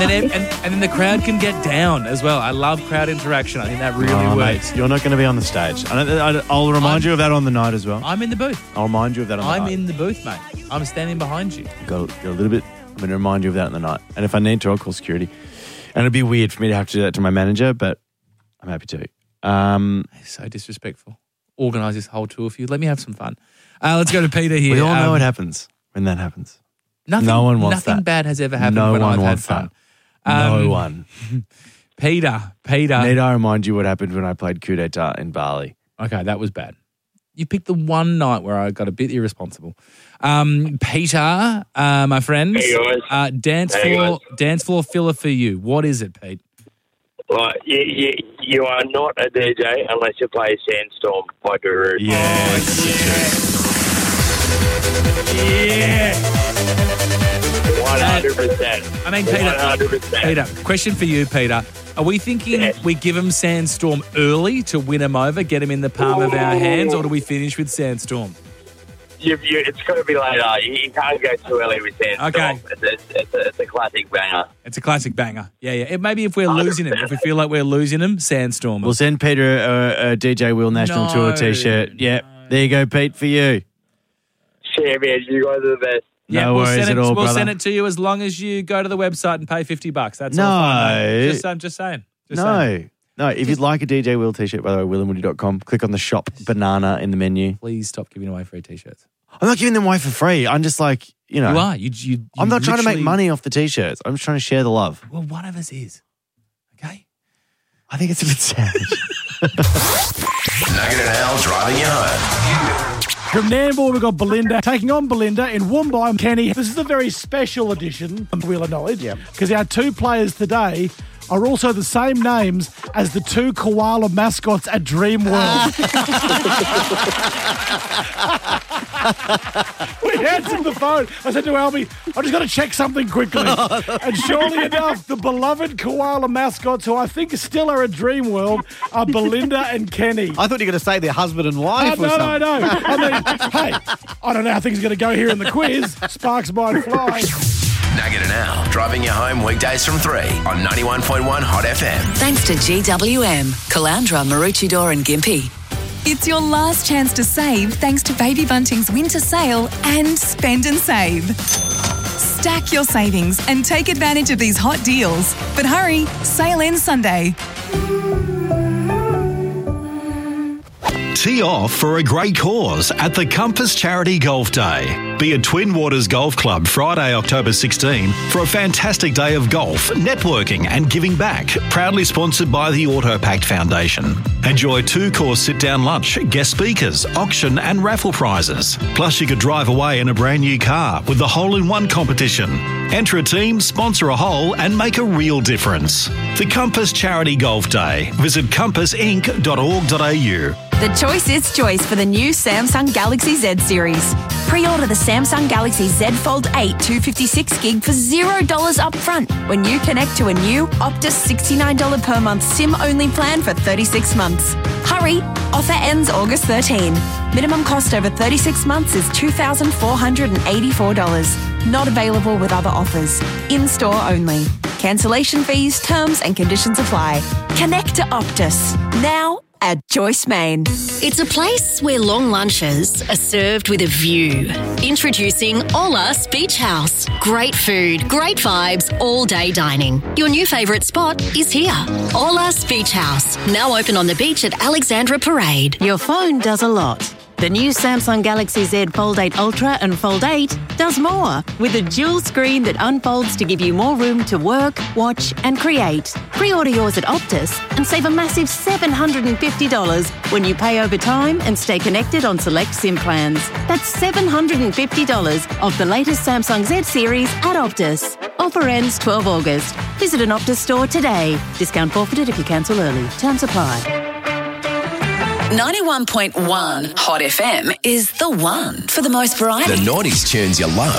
And then the crowd can get down as well. I love crowd interaction. I think that really works. Mate, you're not going to be on the stage. I'll remind you of that on the night as well. I'm in the booth. I'll remind you of that on the night. I'm in the booth, mate. I'm standing behind you. Got a little bit. I'm going to remind you of that on the night. And if I need to, I'll call security. And it'd be weird for me to have to do that to my manager, but I'm happy to. So disrespectful. Organise this whole tour for you. Let me have some fun. Let's go to Peter here. We all know what happens when that happens. No one wants Nothing that. bad has ever happened No when one I've had wants fun. No one. Peter. Need I remind you what happened when I played Coup d'etat in Bali? Okay, that was bad. You picked the one night where I got a bit irresponsible. Peter, my friend. Hey guys. Dance floor filler for you. What is it, Pete? Well, you are not a DJ unless you play Sandstorm by Guru. Yes. Yeah. 100%. I mean, Peter, 100%. Peter, question for you, Peter. Are we thinking we give him Sandstorm early to win him over, get him in the palm of our hands, or do we finish with Sandstorm? It's got to be later. You can't go too early with Sandstorm. Okay. It's a classic banger. It's a classic banger. Yeah. Maybe if we're losing him, if we feel like we're losing him, Sandstorm. We'll send Peter a DJ Will National Tour T-shirt. Yeah, there you go, Pete, for you. Champions, you guys are the best. Yeah, no worries at all, We'll brother. send it to you as long as you go to the website and pay $50. That's No. all fine, mate. I'm just saying. No, if you'd like a DJ Will T-shirt, by the way, willandwoody.com, click on the shop banana in the menu. Please stop giving away free T-shirts. I'm not giving them away for free. I'm just like, you know. You are. You I'm not trying to make literally- money off the T-shirts. I'm just trying to share the love. Well, one of us is. Okay? I think it's a bit savage. Nugget and Al driving you home. From Nambour, we've got Belinda taking on Belinda in Woombai. Kenny, this is a very special edition of Wheel of Knowledge because our two players today are also the same names as the two koala mascots at Dreamworld. We answered the phone. I said to Albie, I just got to check something quickly. And surely enough, the beloved koala mascots, who I think still are at Dreamworld, are Belinda and Kenny. I thought you were going to say they're husband and wife or something. No. I mean, hey, I don't know how things are going to go here in the quiz. Sparks might fly. Nugget and Al driving you home weekdays from 3 on 91.1 Hot FM. Thanks to GWM, Calandra, Maroochydore and Gympie. It's your last chance to save thanks to Baby Bunting's winter sale and spend and save. Stack your savings and take advantage of these hot deals. But hurry, sale ends Sunday. Tee off for a great cause at the Compass Charity Golf Day. Be at Twin Waters Golf Club Friday, October 16 for a fantastic day of golf, networking and giving back. Proudly sponsored by the AutoPact Foundation. Enjoy 2-course sit-down lunch, guest speakers, auction and raffle prizes. Plus you could drive away in a brand new car with the hole-in-one competition. Enter a team, sponsor a hole and make a real difference. The Compass Charity Golf Day. Visit compassinc.org.au. The choice is choice for the new Samsung Galaxy Z series. Pre-order the Samsung Galaxy Z Fold 8 256GB for $0 upfront when you connect to a new Optus $69 per month SIM-only plan for 36 months. Hurry! Offer ends August 13. Minimum cost over 36 months is $2,484. Not available with other offers. In-store only. Cancellation fees, terms and conditions apply. Connect to Optus. Now at Joyce Main. It's a place where long lunches are served with a view. Introducing Ola's Beach House. Great food, great vibes, all day dining. Your new favourite spot is here. Ola's Beach House. Now open on the beach at Alexandra Parade. Your phone does a lot. The new Samsung Galaxy Z Fold 8 Ultra and Fold 8 does more with a dual screen that unfolds to give you more room to work, watch and create. Pre-order yours at Optus and save a massive $750 when you pay over time and stay connected on select SIM plans. That's $750 off the latest Samsung Z series at Optus. Offer ends 12 August. Visit an Optus store today. Discount forfeited if you cancel early. Terms apply. 91.1 Hot FM is the one for the most variety. The noughties tunes you love.